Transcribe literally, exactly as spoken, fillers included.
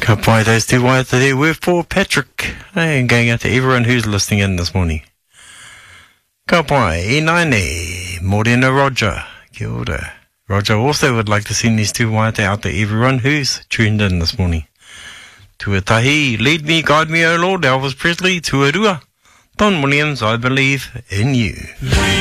Ka pai those two waiata there with for Patrick. Hey, and going out to everyone who's listening in this morning. Ka pai, e naine, Morena Roger. Kia ora. Roger also would like to send these two waiata out to everyone who's tuned in this morning. Tuatahi, lead me, guide me, O Lord, Elvis Presley, Tuarua. Don Williams, I believe in you.